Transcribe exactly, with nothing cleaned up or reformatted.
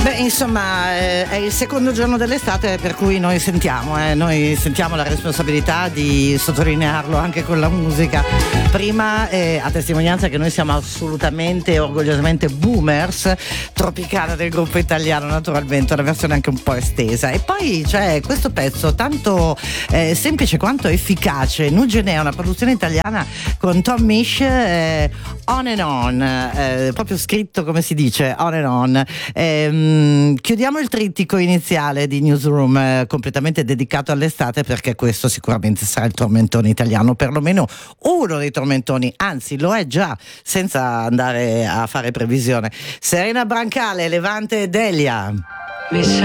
Beh, insomma, eh, è il secondo giorno dell'estate, per cui noi sentiamo, eh, noi sentiamo la responsabilità di sottolinearlo anche con la musica. Prima, eh, a testimonianza che noi siamo assolutamente, orgogliosamente boomers, Tropicana del gruppo italiano, naturalmente, una versione anche un po' estesa. E poi c'è questo pezzo tanto eh, semplice quanto efficace, Nugene, una produzione italiana con Tom Misch, eh, On and On, eh, proprio scritto come si dice, On and On. Eh, chiudiamo il trittico iniziale di Newsroom, eh, completamente dedicato all'estate, perché questo sicuramente sarà il tormentone italiano, perlomeno uno dei tormentoni, anzi lo è già, senza andare a fare previsione. Serena Brancale, Levante e Delia.